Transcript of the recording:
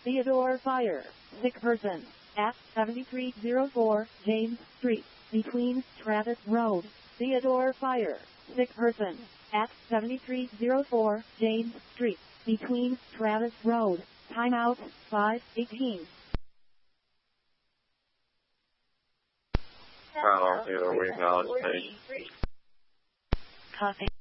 Theodore Fire. Sick person. At 7304 James Street. Between Travis Road. Theodore Fire. Sick person. At 7304 James Street. Between Travis Road. Timeout 5:18. Hello, we acknowledge page. Copy.